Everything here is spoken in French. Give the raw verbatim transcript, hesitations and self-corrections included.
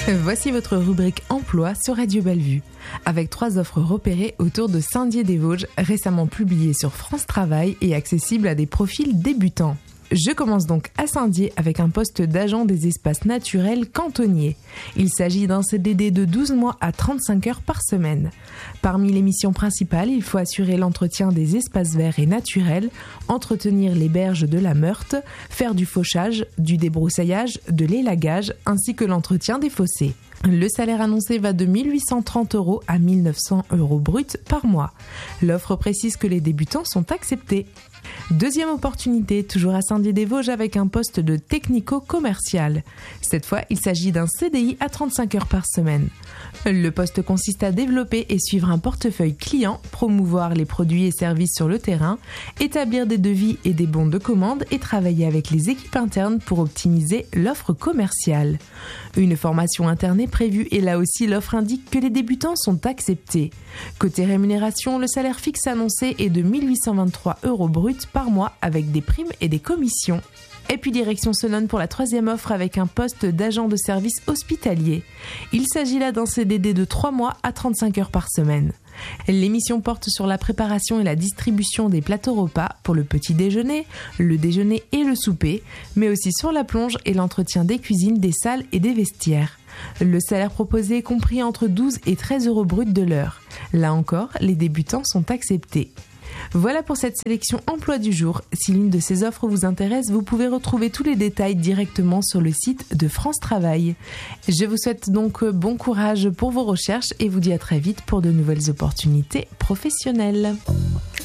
Voici votre rubrique emploi sur Radio Bellevue, avec trois offres repérées autour de Saint-Dié-des-Vosges, récemment publiées sur France Travail et accessibles à des profils débutants. Je commence donc à Saint-Dié avec un poste d'agent des espaces naturels cantonniers. Il s'agit d'un C D D de douze mois à trente-cinq heures par semaine. Parmi les missions principales, il faut assurer l'entretien des espaces verts et naturels, entretenir les berges de la Meurthe, faire du fauchage, du débroussaillage, de l'élagage, ainsi que l'entretien des fossés. Le salaire annoncé va de mille huit cent trente euros à mille neuf cents euros bruts par mois. L'offre précise que les débutants sont acceptés. Deuxième opportunité, toujours à Saint-Dié-des-Vosges avec un poste de technico-commercial. Cette fois, il s'agit d'un C D I à trente-cinq heures par semaine. Le poste consiste à développer et suivre un portefeuille client, promouvoir les produits et services sur le terrain, établir des devis et des bons de commande et travailler avec les équipes internes pour optimiser l'offre commerciale. Une formation interne est prévue et là aussi l'offre indique que les débutants sont acceptés. Côté rémunération, le salaire fixe annoncé est de mille huit cent vingt-trois euros bruts par mois avec des primes et des commissions. Et puis direction Senones pour la troisième offre avec un poste d'agent de service hospitalier. Il s'agit là d'un C D D de trois mois à trente-cinq heures par semaine. L'émission porte sur la préparation et la distribution des plateaux repas pour le petit déjeuner, le déjeuner et le souper, mais aussi sur la plonge et l'entretien des cuisines, des salles et des vestiaires. Le salaire proposé est compris entre douze et treize euros bruts de l'heure. Là encore, les débutants sont acceptés. Voilà pour cette sélection emploi du jour. Si l'une de ces offres vous intéresse, vous pouvez retrouver tous les détails directement sur le site de France Travail. Je vous souhaite donc bon courage pour vos recherches et vous dis à très vite pour de nouvelles opportunités professionnelles.